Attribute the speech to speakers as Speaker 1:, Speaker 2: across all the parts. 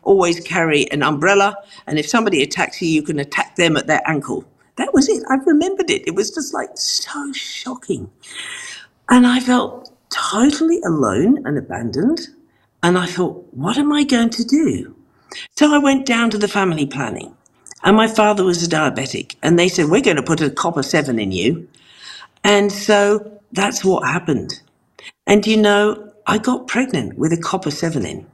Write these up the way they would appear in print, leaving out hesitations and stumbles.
Speaker 1: always carry an umbrella, and if somebody attacks you, you can attack them at their ankle. That was it. I remembered it. It was just like so shocking. And I felt totally alone and abandoned. And I thought, what am I going to do? So I went down to the family planning. And my father was a diabetic. And they said, we're going to put a copper 7 in you. And so that's what happened. And I got pregnant with a copper 7 in.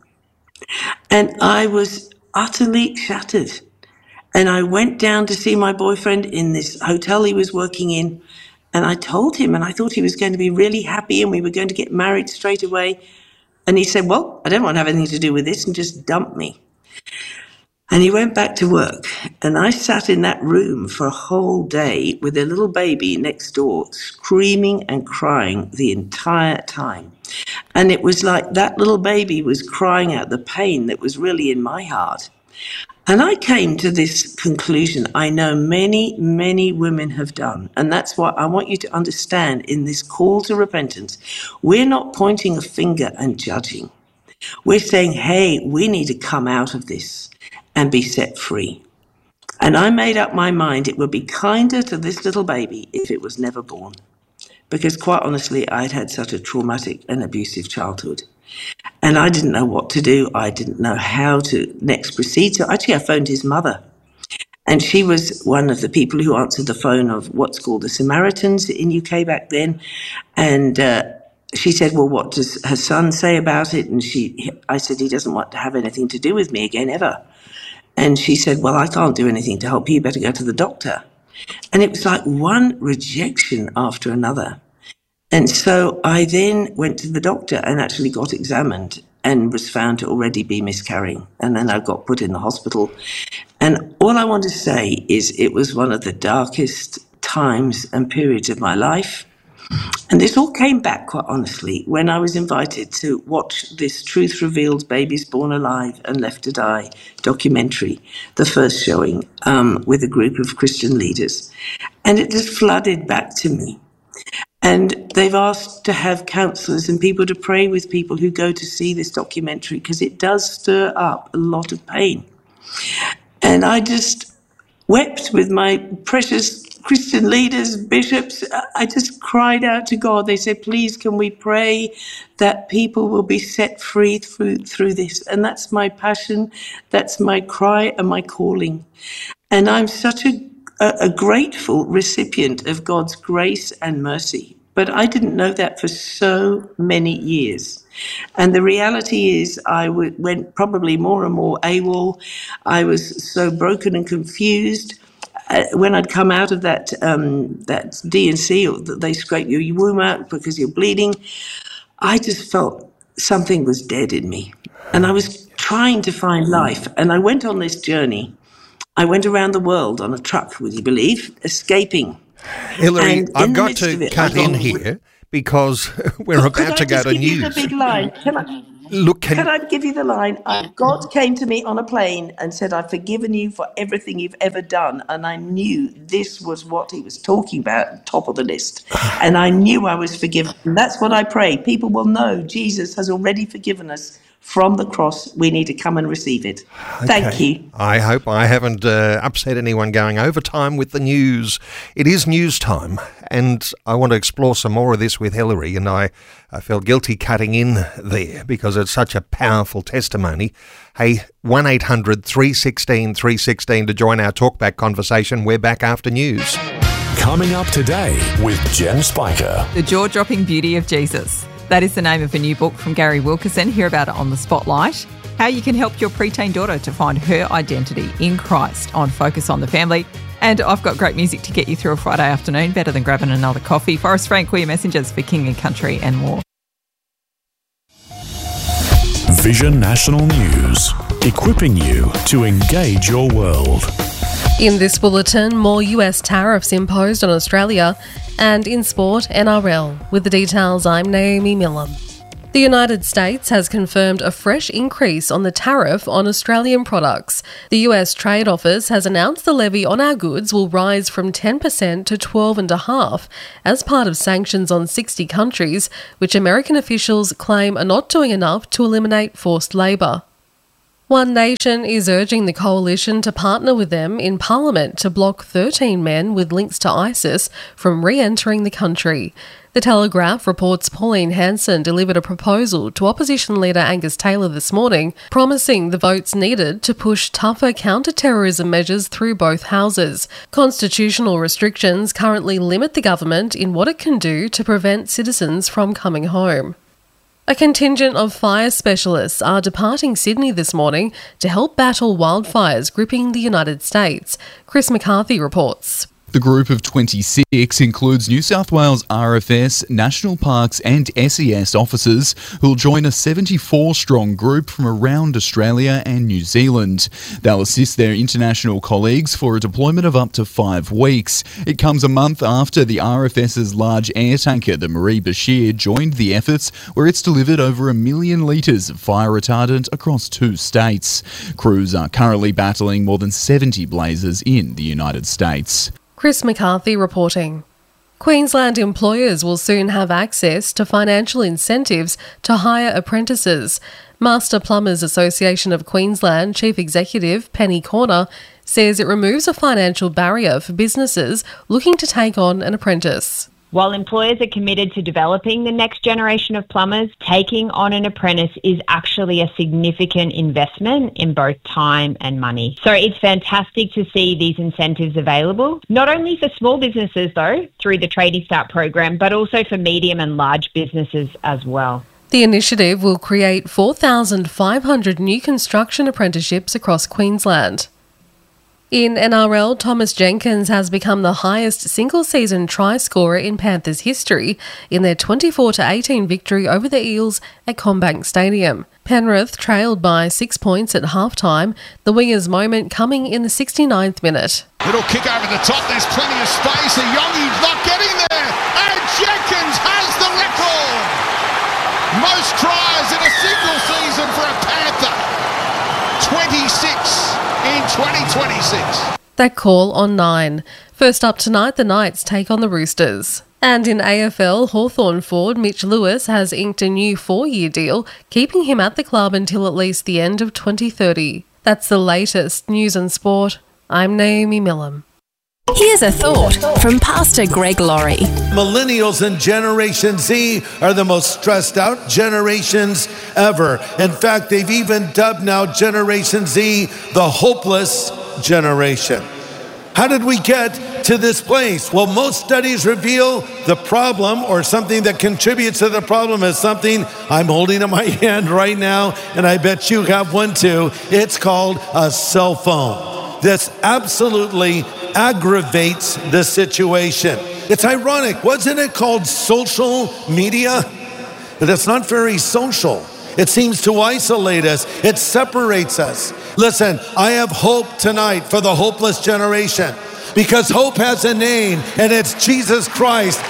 Speaker 1: And I was utterly shattered. And I went down to see my boyfriend in this hotel he was working in. And I told him, and I thought he was going to be really happy and we were going to get married straight away. And he said, well, I don't want to have anything to do with this, and just dumped me. And he went back to work. And I sat in that room for a whole day with a little baby next door, screaming and crying the entire time. And it was like that little baby was crying out the pain that was really in my heart. And I came to this conclusion I know many, many women have done. And that's what I want you to understand in this call to repentance. We're not pointing a finger and judging. We're saying, hey, we need to come out of this and be set free. And I made up my mind it would be kinder to this little baby if it was never born. Because quite honestly, I'd had such a traumatic and abusive childhood. And I didn't know what to do. I didn't know how to next proceed. So actually, I phoned his mother. And she was one of the people who answered the phone of what's called the Samaritans in UK back then. And she said, well, what does her son say about it? And I said, he doesn't want to have anything to do with me again, ever. And she said, well, I can't do anything to help you. You better go to the doctor. And it was like one rejection after another. And so I then went to the doctor and actually got examined and was found to already be miscarrying. And then I got put in the hospital. And all I want to say is it was one of the darkest times and periods of my life. And this all came back, quite honestly, when I was invited to watch this Truth Revealed Babies Born Alive and Left to Die documentary, the first showing, with a group of Christian leaders. And it just flooded back to me. And they've asked to have counsellors and people to pray with people who go to see this documentary because it does stir up a lot of pain. And I just wept with my precious Christian leaders, bishops. I just cried out to God. They said, please, can we pray that people will be set free through this? And that's my passion. That's my cry and my calling. And I'm such a grateful recipient of God's grace and mercy. But I didn't know that for so many years. And the reality is I went probably more and more AWOL. I was so broken and confused. When I'd come out of that D&C, or they scrape your womb out because you're bleeding, I just felt something was dead in me. And I was trying to find life. And I went on this journey. I went around the world on a truck, would you believe, escaping.
Speaker 2: Hilary, I've got to cut in here because we're about to go to news.
Speaker 1: Can I just give you the big line? Can I give you the line? God came to me on a plane and said, I've forgiven you for everything you've ever done. And I knew this was what he was talking about, top of the list. And I knew I was forgiven. And that's what I pray. People will know Jesus has already forgiven us from the cross. We need to come and receive it. Okay. Thank you.
Speaker 2: I hope I haven't upset anyone going overtime with the news. It is news time, and I want to explore some more of this with Hilary, and I felt guilty cutting in there because it's such a powerful testimony. Hey, 1-800-316-316 to join our talkback conversation. We're back after news.
Speaker 3: Coming up today with Jen Spiker.
Speaker 4: The jaw-dropping beauty of Jesus. That is the name of a new book from Gary Wilkerson. Hear about it on The Spotlight. How you can help your preteen daughter to find her identity in Christ on Focus on the Family. And I've got great music to get you through a Friday afternoon, better than grabbing another coffee. Forrest Frank, we're your messengers for King and Country and more.
Speaker 3: Vision National News, equipping you to engage your world.
Speaker 5: In this bulletin, more US tariffs imposed on Australia, and in sport, NRL. With the details, I'm Naomi Miller. The United States has confirmed a fresh increase on the tariff on Australian products. The US Trade Office has announced the levy on our goods will rise from 10% to 12.5% as part of sanctions on 60 countries, which American officials claim are not doing enough to eliminate forced labour. One Nation is urging the coalition to partner with them in Parliament to block 13 men with links to ISIS from re-entering the country. The Telegraph reports Pauline Hanson delivered a proposal to opposition leader Angus Taylor this morning, promising the votes needed to push tougher counter-terrorism measures through both houses. Constitutional restrictions currently limit the government in what it can do to prevent citizens from coming home. A contingent of fire specialists are departing Sydney this morning to help battle wildfires gripping the United States. Chris McCarthy reports.
Speaker 6: The group of 26 includes New South Wales RFS, National Parks and SES officers who'll join a 74-strong group from around Australia and New Zealand. They'll assist their international colleagues for a deployment of up to 5 weeks. It comes a month after the RFS's large air tanker, the Marie Bashir, joined the efforts, where it's delivered over 1 million litres of fire retardant across 2 states. Crews are currently battling more than 70 blazes in the United States.
Speaker 5: Chris McCarthy reporting. Queensland employers will soon have access to financial incentives to hire apprentices. Master Plumbers Association of Queensland Chief Executive Penny Corner says it removes a financial barrier for businesses looking to take on an apprentice.
Speaker 7: While employers are committed to developing the next generation of plumbers, taking on an apprentice is actually a significant investment in both time and money. So it's fantastic to see these incentives available, not only for small businesses though, through the Tradie Start program, but also for medium and large businesses as well.
Speaker 5: The initiative will create 4,500 new construction apprenticeships across Queensland. In NRL, Thomas Jenkins has become the highest single-season try scorer in Panthers history in their 24-18 victory over the Eels at CommBank Stadium. Penrith trailed by 6 points at halftime, the winger's moment coming in the 69th minute.
Speaker 8: Little kick over the top, there's plenty of space, a Youngie not getting there, and Jenkins has the record! Most tries in a single season for a Panther, 26 in 2026.
Speaker 5: That call on 9. First up tonight, the Knights take on the Roosters. And in AFL, Hawthorn forward Mitch Lewis has inked a new 4-year deal, keeping him at the club until at least the end of 2030. That's the latest news and sport. I'm Naomi Millam.
Speaker 9: Here's a thought from Pastor Greg Laurie.
Speaker 10: Millennials and Generation Z are the most stressed out generations ever. In fact, they've even dubbed now Generation Z the hopeless generation. How did we get to this place? Well, most studies reveal the problem, or something that contributes to the problem, is something I'm holding in my hand right now, and I bet you have one too. It's called a cell phone. This absolutely aggravates the situation. It's ironic. Wasn't it called social media? But it's not very social. It seems to isolate us. It separates us. Listen, I have hope tonight for the hopeless generation, because hope has a name, and it's Jesus Christ.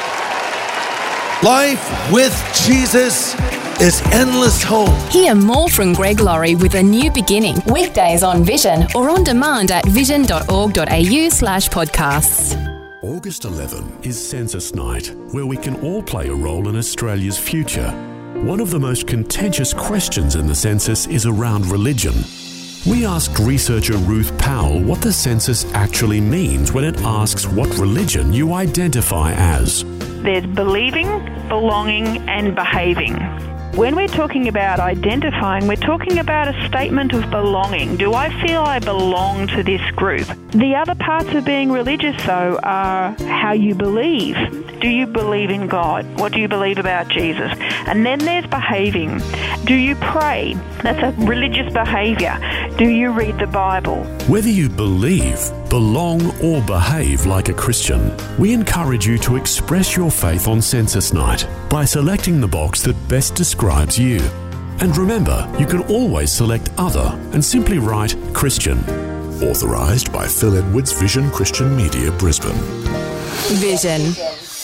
Speaker 10: Life with Jesus is endless hope.
Speaker 9: Hear more from Greg Laurie with A New Beginning, weekdays on Vision or on demand at vision.org.au/podcasts.
Speaker 3: August 11 is Census Night, where we can all play a role in Australia's future. One of the most contentious questions in the census is around religion. We asked researcher Ruth Powell what the census actually means when it asks what religion you identify as.
Speaker 11: There's believing, belonging, and behaving. When we're talking about identifying, we're talking about a statement of belonging. Do I feel I belong to this group? The other parts of being religious, though, are how you believe. Do you believe in God? What do you believe about Jesus? And then there's behaving. Do you pray? That's a religious behaviour. Do you read the Bible?
Speaker 3: Whether you believe, belong, or behave like a Christian, we encourage you to express your faith on Census Night by selecting the box that best describes you. And remember, you can always select Other and simply write Christian. Authorised by Phil Edwards Vision Christian Media, Brisbane.
Speaker 9: Vision.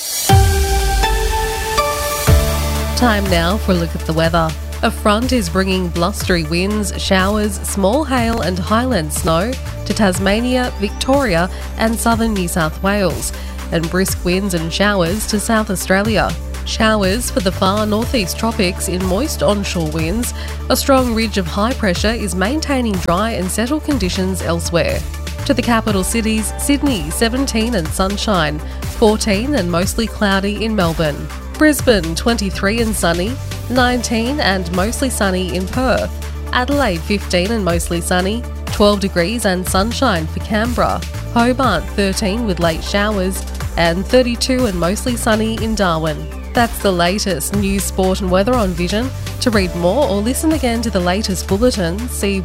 Speaker 5: Time now for a look at the weather. A front is bringing blustery winds, showers, small hail and highland snow to Tasmania, Victoria and southern New South Wales, and brisk winds and showers to South Australia. Showers for the far northeast tropics in moist onshore winds. A strong ridge of high pressure is maintaining dry and settled conditions elsewhere. To the capital cities, Sydney 17 and sunshine, 14 and mostly cloudy in Melbourne. Brisbane 23 and sunny, 19 and mostly sunny in Perth. Adelaide 15 and mostly sunny, 12 degrees and sunshine for Canberra. Hobart 13 with late showers and 32 and mostly sunny in Darwin. That's the latest news, sport and weather on Vision. To read more or listen again to the latest bulletin, see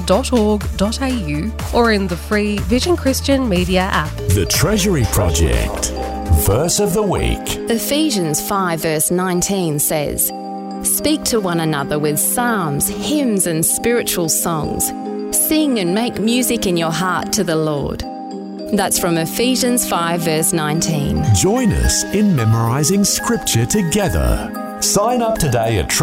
Speaker 5: vision.org.au or in the free Vision Christian Media app.
Speaker 3: The Treasury Project. Verse of the Week.
Speaker 9: Ephesians 5 verse 19 says, "Speak to one another with psalms, hymns and spiritual songs. Sing and make music in your heart to the Lord." That's from Ephesians 5 verse 19.
Speaker 3: Join us in memorising scripture together. Sign up today at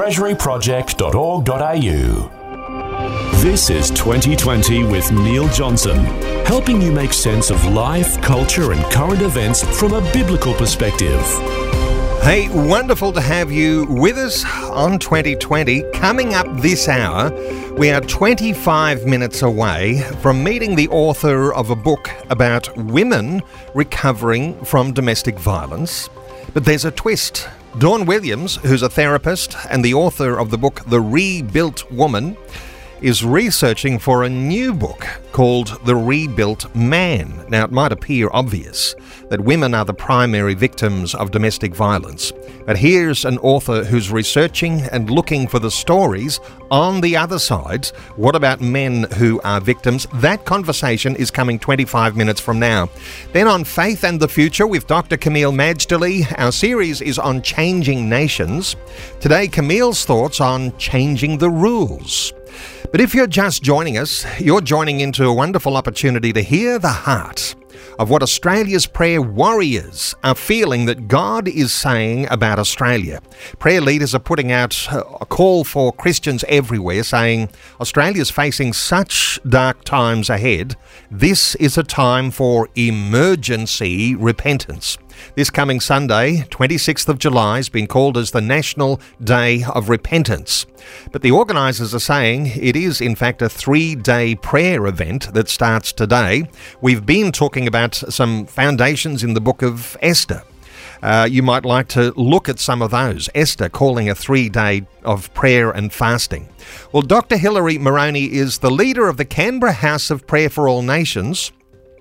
Speaker 3: treasuryproject.org.au. This is 2020 with Neil Johnson, helping you make sense of life, culture and current events from a biblical perspective.
Speaker 2: Hey, wonderful to have you with us on 2020. Coming up this hour, we are 25 minutes away from meeting the author of a book about women recovering from domestic violence. But there's a twist. Dawn Williams, who's a therapist and the author of the book The Rebuilt Woman, is researching for a new book called The Rebuilt Man. Now, it might appear obvious that women are the primary victims of domestic violence, but here's an author who's researching and looking for the stories on the other side. What about men who are victims? That conversation is coming 25 minutes from now. Then on Faith and the Future with Dr. Camille Majdali, our series is on changing nations. Today, Camille's thoughts on changing the rules. But if you're just joining us, you're joining into a wonderful opportunity to hear the heart of what Australia's prayer warriors are feeling that God is saying about Australia. Prayer leaders are putting out a call for Christians everywhere, saying Australia's facing such dark times ahead. This is a time for emergency repentance. This coming Sunday, 26th of July, has been called as the National Day of Repentance. But the organisers are saying it is in fact a 3-day prayer event that starts today. We've been talking about some foundations in the book of Esther. You might like to look at some of those. Esther calling a 3-day of prayer and fasting. Well, Dr. Hilary Moroney is the leader of the Canberra House of Prayer for All Nations,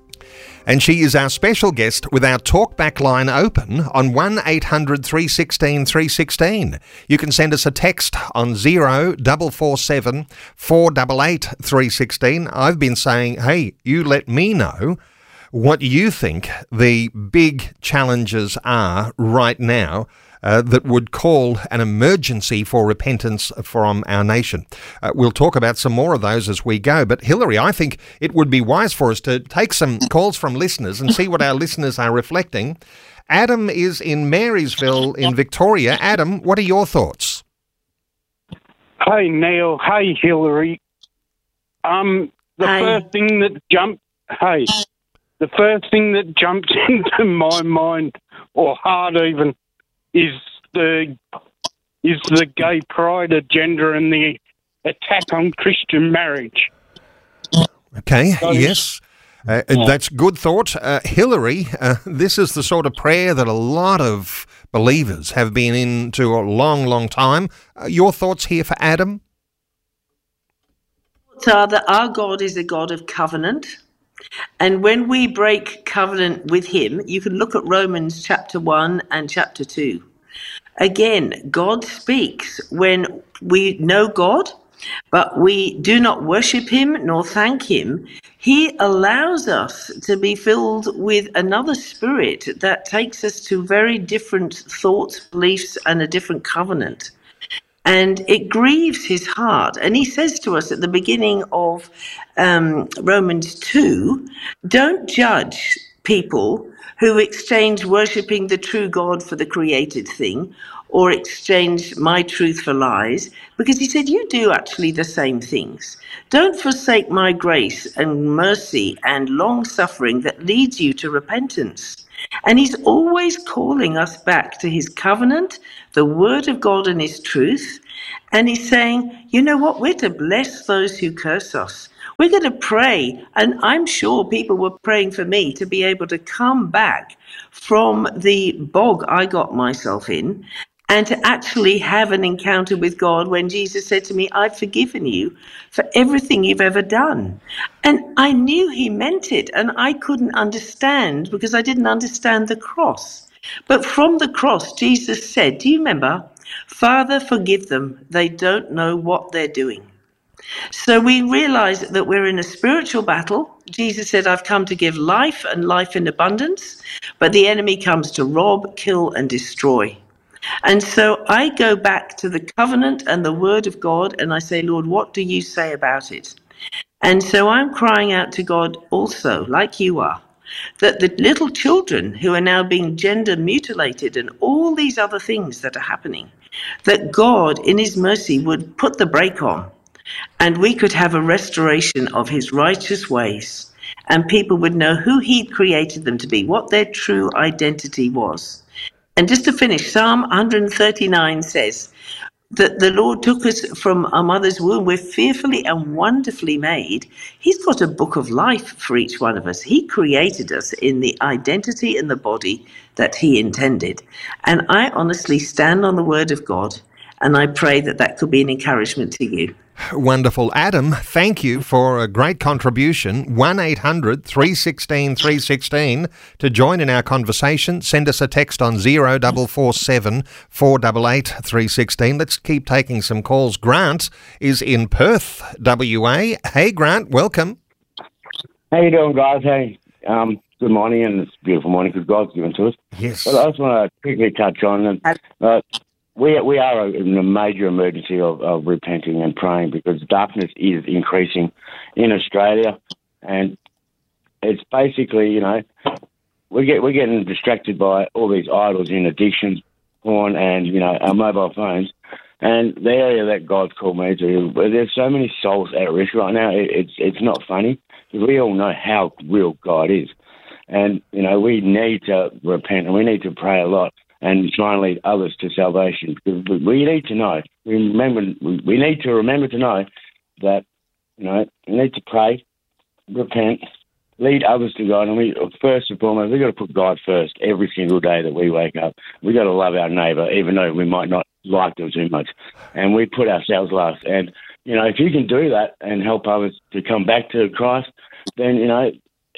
Speaker 2: and she is our special guest with our talkback line open on 1800 316 316. You can send us a text on 0447 488 316. I've been saying, hey, you let me know what you think the big challenges are right now that would call an emergency for repentance from our nation. We'll talk about some more of those as we go. But Hilary, I think it would be wise for us to take some calls from listeners and see what our listeners are reflecting. Adam is in Marysville in Victoria. Adam, what are your thoughts?
Speaker 12: Hey, Neil. Hey, Hilary. The first thing that jumped into my mind, or heart even, is the gay pride agenda and the attack on Christian marriage.
Speaker 2: Okay, yes. That's good thought. Hilary, this is the sort of prayer that a lot of believers have been into a long, long time. Your thoughts here for Adam?
Speaker 1: So that our God is a God of covenant. And when we break covenant with him, you can look at Romans chapter 1 and chapter 2. Again, God speaks when we know God, but we do not worship him nor thank him. He allows us to be filled with another spirit that takes us to very different thoughts, beliefs, and a different covenant. And it grieves his heart. And he says to us at the beginning of Romans 2, don't judge people who exchange worshipping the true God for the created thing, or exchange my truth for lies, because he said, you do actually the same things. Don't forsake my grace and mercy and long suffering that leads you to repentance. And he's always calling us back to his covenant, the word of God and his truth. And he's saying, you know what, we're to bless those who curse us. We're going to pray. And I'm sure people were praying for me to be able to come back from the bog I got myself in and to actually have an encounter with God when Jesus said to me, I've forgiven you for everything you've ever done. And I knew he meant it, and I couldn't understand because I didn't understand the cross. But from the cross, Jesus said, do you remember, Father, forgive them. They don't know what they're doing. So we realize that we're in a spiritual battle. Jesus said, I've come to give life and life in abundance, but the enemy comes to rob, kill, and destroy. And so I go back to the covenant and the word of God, and I say, Lord, what do you say about it? And so I'm crying out to God also, like you are, that the little children who are now being gender mutilated and all these other things that are happening, that God in his mercy would put the brake on and we could have a restoration of his righteous ways and people would know who he'd created them to be, what their true identity was. And just to finish, Psalm 139 says that the Lord took us from our mother's womb. We're fearfully and wonderfully made. He's got a book of life for each one of us. He created us in the identity and the body that he intended. And I honestly stand on the word of God, and I pray that that could be an encouragement to you.
Speaker 2: Wonderful. Adam, thank you for a great contribution. 1-800-316-316 to join in our conversation. Send us a text on 0447 488 316. Let's keep taking some calls. Grant is in Perth, WA. Hey, Grant, welcome.
Speaker 13: How you doing, guys? Hey, good morning, and it's a beautiful morning because God's given to us.
Speaker 2: Yes.
Speaker 13: But I just want to quickly touch on we are in a major emergency of repenting and praying because darkness is increasing in Australia, and it's basically, you know, we're getting distracted by all these idols in addictions, porn, and, you know, our mobile phones. And the area that God's called me to, there's so many souls at risk right now. It's not funny. We all know how real God is, and you know we need to repent and we need to pray a lot and try and lead others to salvation. Because we need to know. We need to remember to know that, you know, we need to pray, repent, lead others to God, and we first and foremost, we've got to put God first every single day that we wake up. We've got to love our neighbour, even though we might not like them too much. And we put ourselves last. And, you know, if you can do that and help others to come back to Christ, then, you know,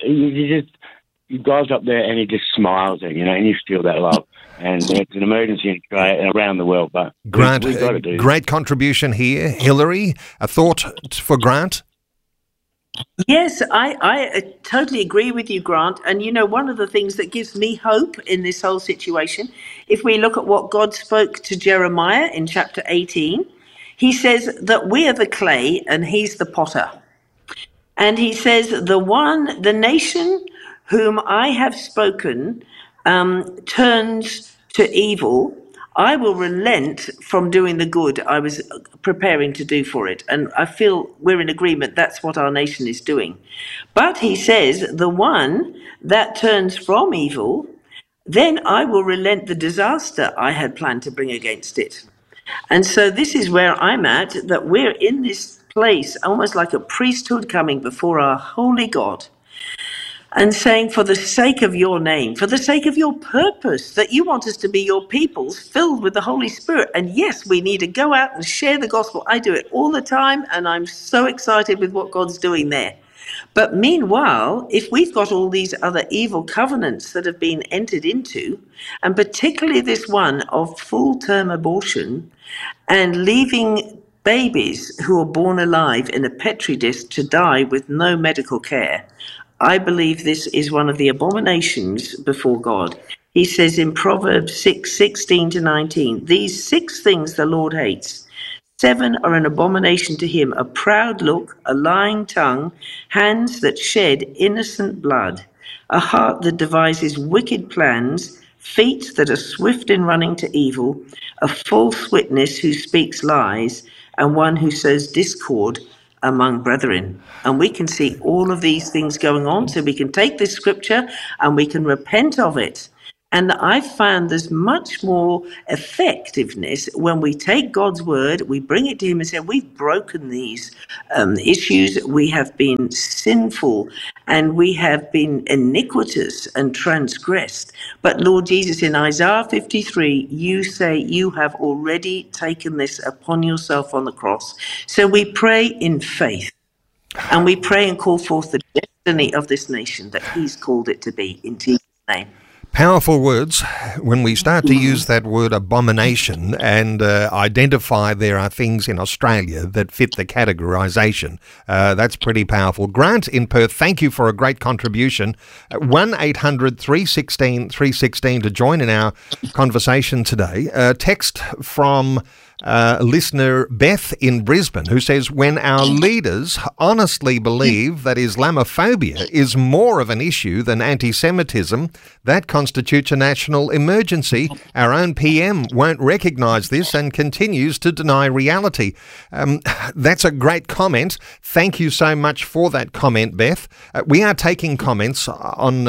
Speaker 13: God's up there and he just smiles at you, know, and you feel that love. And it's an emergency in Australia and around the world. But
Speaker 2: Grant,
Speaker 13: we've got to do
Speaker 2: great contribution here. Hillary, a thought for Grant?
Speaker 1: Yes, I totally agree with you, Grant. And, you know, one of the things that gives me hope in this whole situation, if we look at what God spoke to Jeremiah in chapter 18, he says that we are the clay and he's the potter. And he says, the nation whom I have spoken turns to evil. I will relent from doing the good I was preparing to do for it. And I feel we're in agreement that's what our nation is doing. But he says, the one that turns from evil, then I will relent the disaster I had planned to bring against it. And so this is where I'm at, that we're in this place, almost like a priesthood coming before our holy God, and saying, for the sake of your name, for the sake of your purpose, that you want us to be your peoples filled with the Holy Spirit. And yes, we need to go out and share the gospel. I do it all the time, and I'm so excited with what God's doing there. But meanwhile, if we've got all these other evil covenants that have been entered into, and particularly this one of full-term abortion and leaving babies who are born alive in a petri dish to die with no medical care, I believe this is one of the abominations before God. He says in Proverbs 6:16-19, these 6 things the Lord hates. 7 are an abomination to him: a proud look, a lying tongue, hands that shed innocent blood, a heart that devises wicked plans, feet that are swift in running to evil, a false witness who speaks lies, and one who sows discord among brethren. And we can see all of these things going on, so we can take this scripture and we can repent of it And I found there's much more effectiveness when we take God's word, we bring it to him and say, we've broken these issues, we have been sinful, and we have been iniquitous and transgressed. But Lord Jesus, in Isaiah 53, you say you have already taken this upon yourself on the cross. So we pray in faith, and we pray and call forth the destiny of this nation that he's called it to be, in Jesus' name.
Speaker 2: Powerful words. When we start to use that word abomination and identify there are things in Australia that fit the categorisation, that's pretty powerful. Grant in Perth, thank you for a great contribution. 1-800-316-316 to join in our conversation today. Text from listener Beth in Brisbane, who says, when our leaders honestly believe that Islamophobia is more of an issue than anti-Semitism, that constitutes a national emergency. Our own PM won't recognise this and continues to deny reality. That's a great comment. Thank you so much for that comment, Beth. We are taking comments on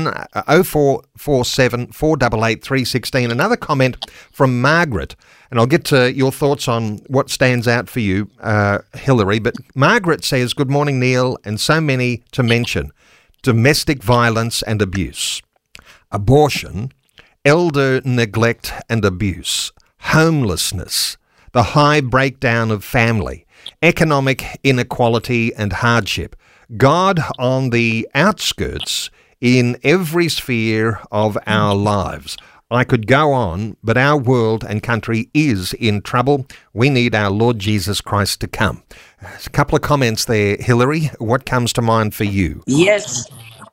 Speaker 2: 0447 488 316. Another comment from Margaret. And I'll get to your thoughts on what stands out for you, Hillary. But Margaret says, good morning, Neil, and so many to mention. Domestic violence and abuse, abortion, elder neglect and abuse, homelessness, the high breakdown of family, economic inequality and hardship, God on the outskirts in every sphere of our lives. I could go on, but our world and country is in trouble. We need our Lord Jesus Christ to come. A couple of comments there, Hillary. What comes to mind for you?
Speaker 1: Yes,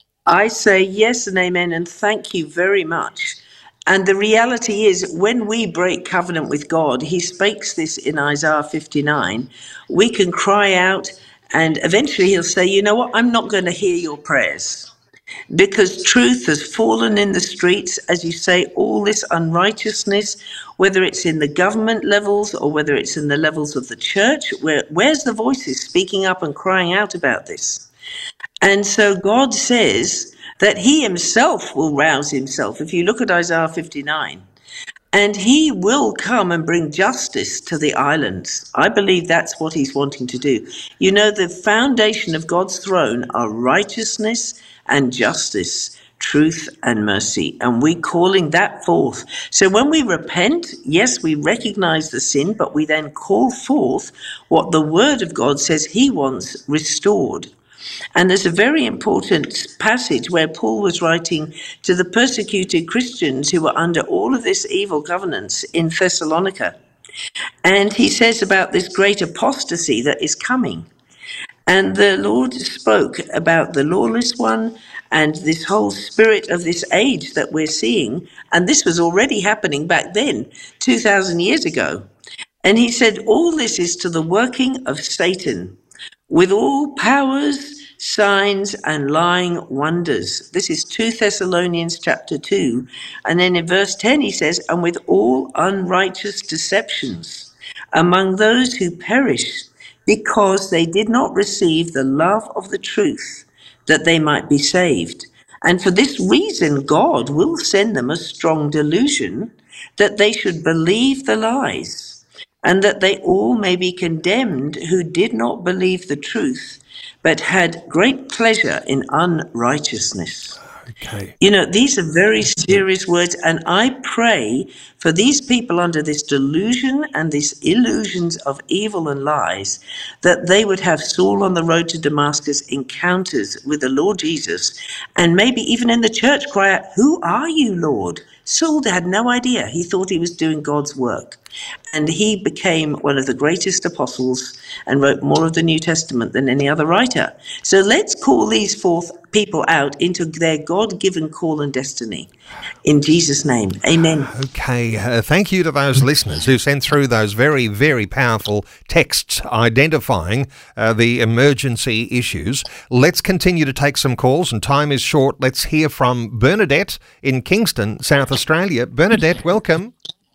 Speaker 1: I say yes and amen, and thank you very much. And the reality is, when we break covenant with God, he speaks this in Isaiah 59, we can cry out, and eventually he'll say, you know what, I'm not going to hear your prayers. Because truth has fallen in the streets, as you say, all this unrighteousness, whether it's in the government levels or whether it's in the levels of the church, where's the voices speaking up and crying out about this? And so God says that he himself will rouse himself. If you look at Isaiah 59, and he will come and bring justice to the islands. I believe that's what he's wanting to do. You know, the foundation of God's throne are righteousness and justice, truth and mercy, and we're calling that forth. So when we repent, yes, we recognize the sin, but we then call forth what the word of God says he wants restored. And there's a very important passage where Paul was writing to the persecuted Christians who were under all of this evil governance in Thessalonica. And he says about this great apostasy that is coming. And the Lord spoke about the lawless one and this whole spirit of this age that we're seeing. And this was already happening back then, 2,000 years ago. And he said, all this is to the working of Satan, with all powers, signs, and lying wonders. This is 2 Thessalonians chapter 2. And then in verse 10 he says, and with all unrighteous deceptions among those who perish, because they did not receive the love of the truth, that they might be saved. And for this reason, God will send them a strong delusion, that they should believe the lies, and that they all may be condemned who did not believe the truth, but had great pleasure in unrighteousness.
Speaker 2: Okay.
Speaker 1: You know, these are very serious words, and I pray for these people under this delusion and these illusions of evil and lies, that they would have Saul on the road to Damascus encounters with the Lord Jesus, and maybe even in the church cry out, who are you, Lord? Saul had no idea. He thought he was doing God's work. And he became one of the greatest apostles and wrote more of the New Testament than any other writer. So let's call these fourth people out into their God-given call and destiny. In Jesus' name, amen.
Speaker 2: Okay, thank you to those listeners who sent through those very, very powerful texts identifying the emergency issues. Let's continue to take some calls, and time is short. Let's hear from Bernadette in Kingston, South Australia. Bernadette, welcome.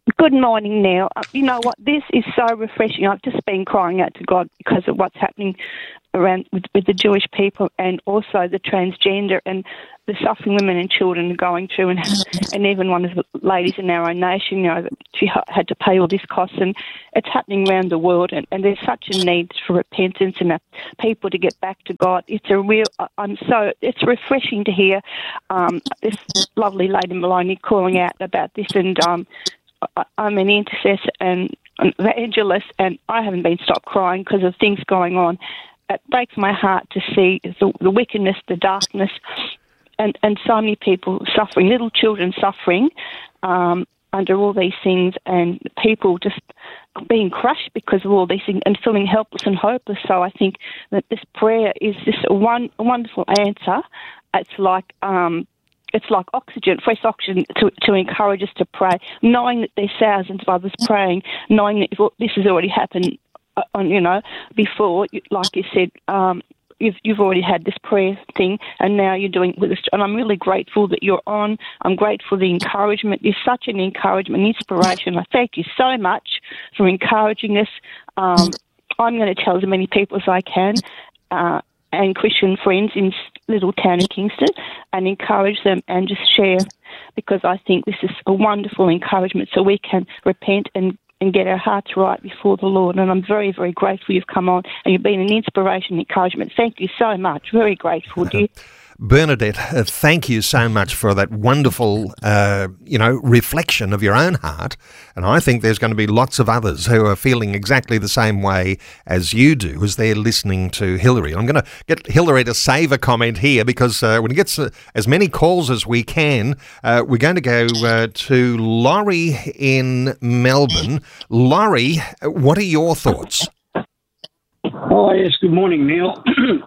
Speaker 14: Good morning, Neil. You know what? This is so refreshing. I've just been crying out to God because of what's happening around with the Jewish people and also the transgender and the suffering women and children are going through. And even one of the ladies in our own nation, you know, she had to pay all this cost. And it's happening around the world. And there's such a need for repentance and people to get back to God. It's a real, it's refreshing to hear this lovely lady Maloney calling out about this. And I'm an intercessor and an evangelist, and I haven't been stopped crying because of things going on. It breaks my heart to see the wickedness, the darkness, and so many people suffering, little children suffering under all these things, and people just being crushed because of all these things and feeling helpless and hopeless. So I think that this prayer is just a wonderful answer. It's like oxygen, fresh oxygen to encourage us to pray, knowing that there's thousands of others praying, knowing that this has already happened, before, like you said, you've already had this prayer thing, and now you're doing it with us. And I'm really grateful that you're on. I'm grateful for the encouragement. You're such an encouragement, inspiration. I thank you so much for encouraging us. I'm going to tell as many people as I can, and Christian friends in little town in Kingston, and encourage them and just share, because I think this is a wonderful encouragement so we can repent and get our hearts right before the Lord. And I'm very, very grateful you've come on and you've been an inspiration, encouragement. Thank you so much. Very grateful, dear.
Speaker 2: Bernadette, thank you so much for that wonderful, reflection of your own heart. And I think there's going to be lots of others who are feeling exactly the same way as you do as they're listening to Hillary. I'm going to get Hillary to save a comment here because when it gets as many calls as we can, we're going to go to Laurie in Melbourne. Laurie, what are your thoughts?
Speaker 15: Oh, yes. Good morning, Neil.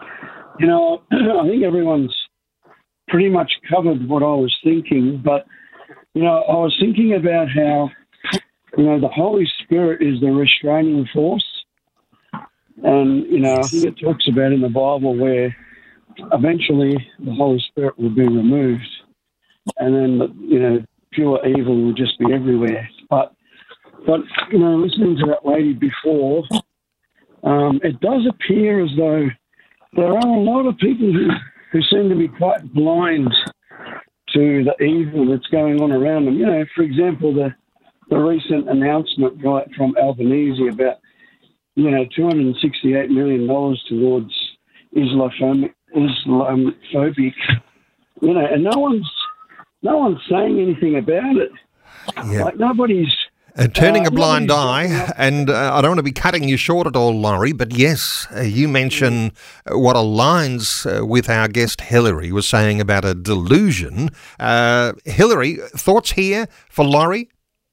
Speaker 15: I think everyone's pretty much covered what I was thinking, but, I was thinking about how, the Holy Spirit is the restraining force. And, I think it talks about in the Bible where eventually the Holy Spirit will be removed and then, pure evil will just be everywhere. But listening to that lady before, it does appear as though there are a lot of people who seem to be quite blind to the evil that's going on around them. For example, the recent announcement from Albanese about, $268 million towards Islamophobic, and no one's saying anything about it.
Speaker 2: Yeah.
Speaker 15: Like nobody's...
Speaker 2: Turning a blind eye, and I don't want to be cutting you short at all, Laurie, but yes, you mention what aligns with our guest Hillary was saying about a delusion. Hillary, thoughts here for Laurie?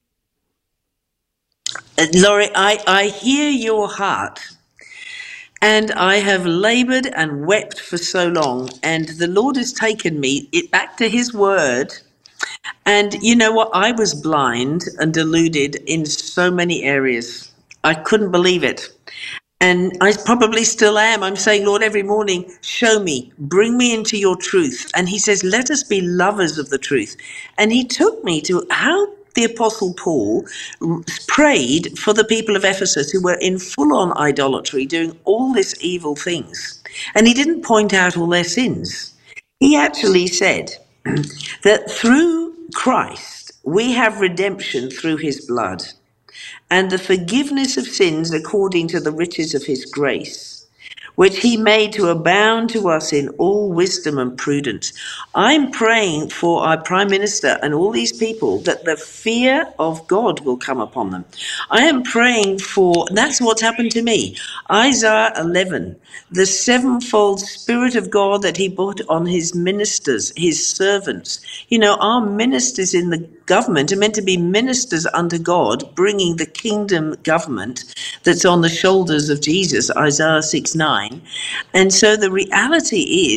Speaker 1: Laurie, I hear your heart, and I have laboured and wept for so long, and the Lord has taken me back to his word. And you know what? I was blind and deluded in so many areas. I couldn't believe it. And I probably still am. I'm saying, Lord, every morning, show me, bring me into your truth. And he says, let us be lovers of the truth. And he took me to how the Apostle Paul prayed for the people of Ephesus who were in full-on idolatry, doing all these evil things. And he didn't point out all their sins. He actually said that through Christ, we have redemption through his blood and the forgiveness of sins according to the riches of his grace, which he made to abound to us in all wisdom and prudence. I'm praying for our Prime Minister and all these people that the fear of God will come upon them. I am praying for, that's what's happened to me, Isaiah 11, the sevenfold Spirit of God that he put on his ministers, his servants. Our ministers in the government are meant to be ministers unto God, bringing the kingdom government that's on the shoulders of Jesus, Isaiah 6:9. And so the reality is,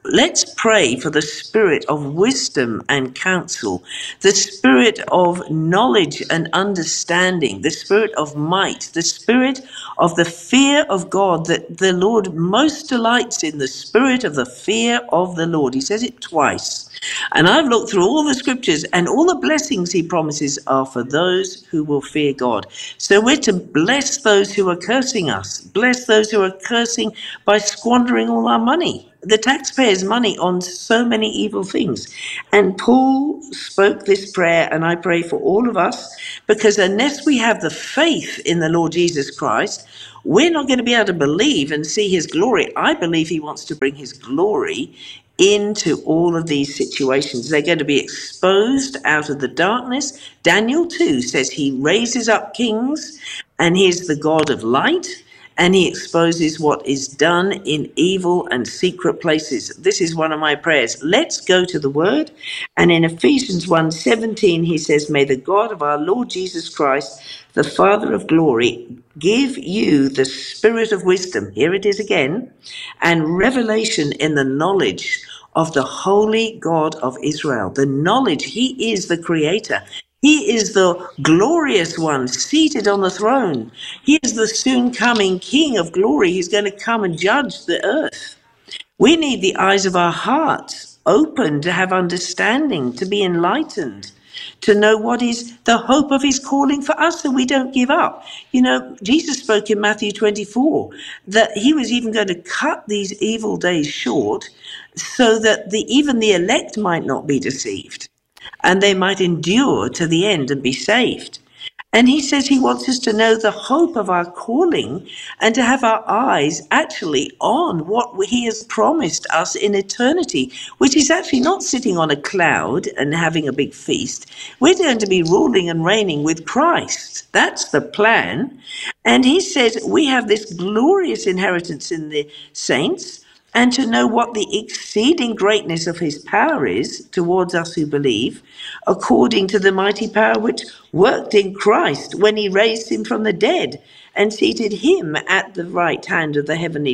Speaker 1: let's pray for the spirit of wisdom and counsel, the spirit of knowledge and understanding, the spirit of might, the spirit of the fear of God that the Lord most delights in, the spirit of the fear of the Lord. He says it twice. And I've looked through all the scriptures, and all the blessings he promises are for those who will fear God. So we're to bless those who are cursing us, bless those who are cursing by squandering all our money, the taxpayers' money, on so many evil things. And Paul spoke this prayer, and I pray for all of us, because unless we have the faith in the Lord Jesus Christ, we're not going to be able to believe and see his glory. I believe he wants to bring his glory into all of these situations. They're going to be exposed out of the darkness. Daniel 2 says he raises up kings, and he is the God of light, and he exposes what is done in evil and secret places. This is one of my prayers. Let's go to the word. And in Ephesians 1:17, he says, may the God of our Lord Jesus Christ, the Father of glory, give you the spirit of wisdom, here it is again, and revelation in the knowledge of the holy God of Israel. The knowledge, he is the creator. He is the glorious one seated on the throne. He is the soon coming King of glory. He's going to come and judge the earth. We need the eyes of our hearts open to have understanding, to be enlightened, to know what is the hope of his calling for us, so we don't give up. You know, Jesus spoke in Matthew 24 that he was even going to cut these evil days short so that even the elect might not be deceived, and they might endure to the end and be saved. And he says he wants us to know the hope of our calling and to have our eyes actually on what he has promised us in eternity, which is actually not sitting on a cloud and having a big feast. We're going to be ruling and reigning with Christ. That's the plan. And he says we have this glorious inheritance in the saints, and to know what the exceeding greatness of his power is towards us who believe, according to the mighty power which worked in Christ when he raised him from the dead and seated him at the right hand of the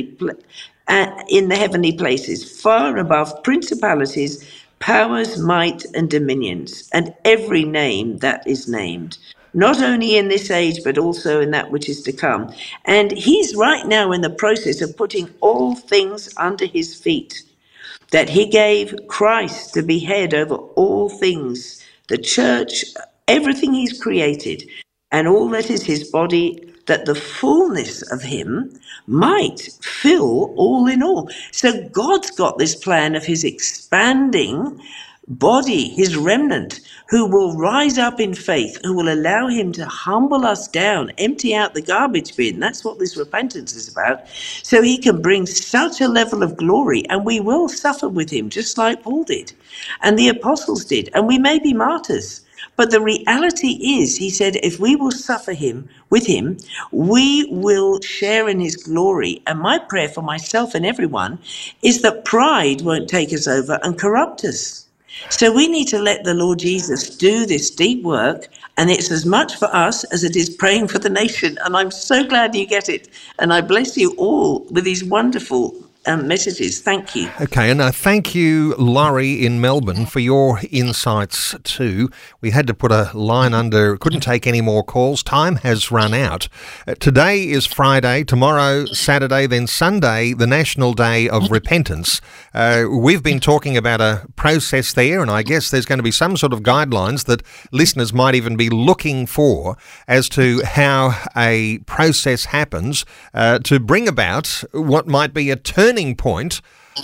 Speaker 1: in the heavenly places, far above principalities, powers, might, and dominions, and every name that is named, not only in this age, but also in that which is to come. And he's right now in the process of putting all things under his feet, that he gave Christ to be head over all things, the church, everything he's created, and all that is his body, that the fullness of him might fill all in all. So God's got this plan of his expanding body, his remnant, who will rise up in faith, who will allow him to humble us down, empty out the garbage bin. That's what this repentance is about. So he can bring such a level of glory, and we will suffer with him, just like Paul did, and the apostles did, and we may be martyrs. But the reality is, he said, if we will suffer with him, we will share in his glory. And my prayer for myself and everyone is that pride won't take us over and corrupt us. So we need to let the Lord Jesus do this deep work, and it's as much for us as it is praying for the nation. And I'm so glad you get it. And I bless you all with these wonderful messages. Thank you.
Speaker 2: Okay, and thank you, Laurie in Melbourne, for your insights too. We had to put a line under, couldn't take any more calls. Time has run out. Today is Friday, tomorrow Saturday, then Sunday, the National Day of Repentance. We've been talking about a process there, and I guess there's going to be some sort of guidelines that listeners might even be looking for as to how a process happens to bring about what might be a turning point.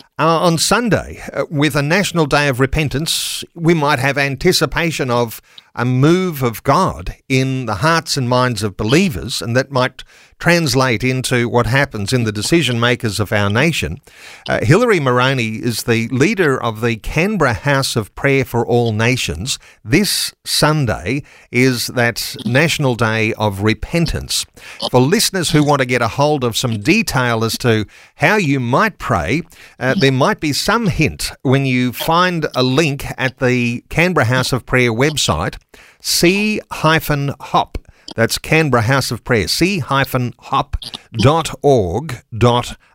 Speaker 2: On Sunday, with a National Day of Repentance, we might have anticipation of a move of God in the hearts and minds of believers, and that might translate into what happens in the decision makers of our nation. Hilary Moroney is the leader of the Canberra House of Prayer for All Nations. This Sunday is that National Day of Repentance. For listeners who want to get a hold of some detail as to how you might pray, there might be some hint when you find a link at the Canberra House of Prayer website, C-HOP. That's Canberra House of Prayer, c-hop.org.au.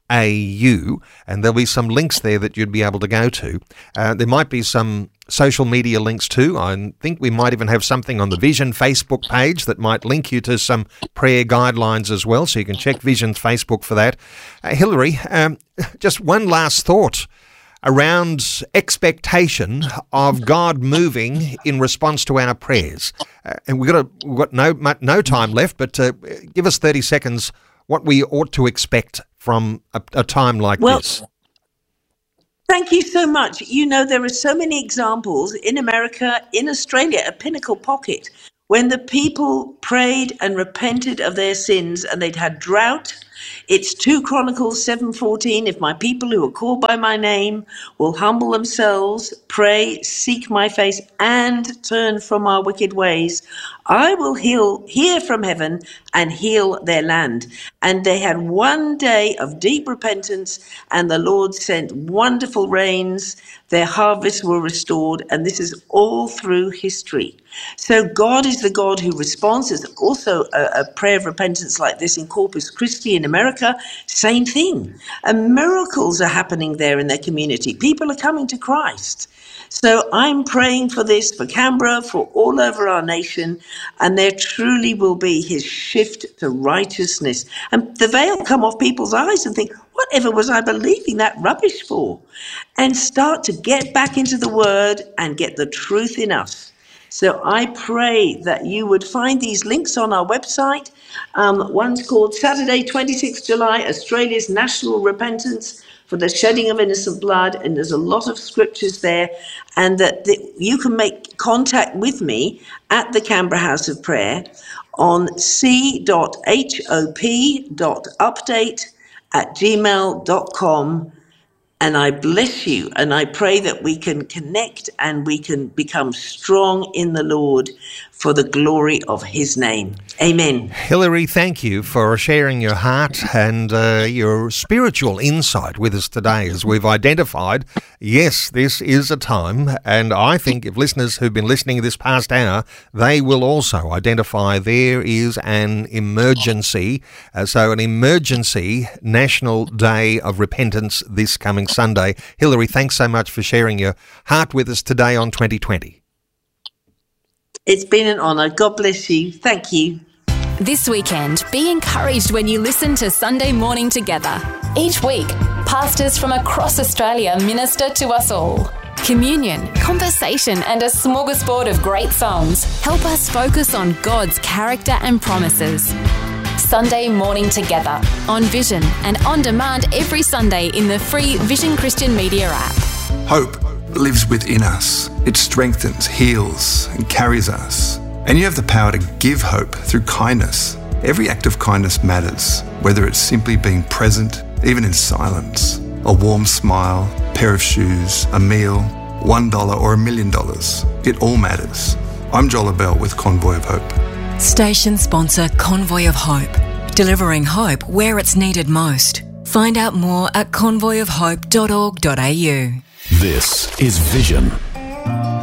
Speaker 2: and there'll be some links there that you'd be able to go to. There might be some social media links too. I think we might even have something on the Vision Facebook page that might link you to some prayer guidelines as well, so you can check Vision's Facebook for that. Hilary, just one last thought around expectation of God moving in response to our prayers. And we've got no time left, but give us 30 seconds what we ought to expect from a time like this.
Speaker 1: Thank you so much. You know, there are so many examples in America, in Australia, at Pinnacle Pocket, when the people prayed and repented of their sins and they'd had drought. It's 2 Chronicles 7:14. If my people who are called by my name will humble themselves, pray, seek my face, and turn from our wicked ways, I will hear from heaven and heal their land. And they had one day of deep repentance, and the Lord sent wonderful rains. Their harvests were restored, and this is all through history. So God is the God who responds. There's also a prayer of repentance like this in Corpus Christi in America. Same thing. And miracles are happening there in their community. People are coming to Christ. So I'm praying for this, for Canberra, for all over our nation, and there truly will be his shift to righteousness. And the veil come off people's eyes and think, whatever was I believing that rubbish for? And start to get back into the word and get the truth in us. So I pray that you would find these links on our website. One's called Saturday, 26th July, Australia's National Repentance for the Shedding of Innocent Blood, and there's a lot of scriptures there, and that you can make contact with me at the Canberra House of Prayer on c.hop.update@gmail.com. And I bless you, and I pray that we can connect and we can become strong in the Lord for the glory of his name. Amen.
Speaker 2: Hilary, thank you for sharing your heart and your spiritual insight with us today as we've identified, yes, this is a time, and I think if listeners who've been listening this past hour, they will also identify there is an emergency. So an emergency National Day of Repentance this coming Sunday. Hilary, thanks so much for sharing your heart with us today on 2020.
Speaker 1: It's been an honour. God bless you. Thank you.
Speaker 9: This weekend, be encouraged when you listen to Sunday Morning Together. Each week, pastors from across Australia minister to us all. Communion, conversation and a smorgasbord of great songs help us focus on God's character and promises. Sunday Morning Together on Vision and on demand every Sunday in the free Vision Christian Media app.
Speaker 16: Hope lives within us. It strengthens, heals and carries us. And you have the power to give hope through kindness. Every act of kindness matters, whether it's simply being present, even in silence, a warm smile, pair of shoes, a meal, $1 or $1 million. It all matters. I'm Joel Abell with Convoy of Hope.
Speaker 17: Station sponsor Convoy of Hope, delivering hope where it's needed most. Find out more at convoyofhope.org.au.
Speaker 3: This is Vision.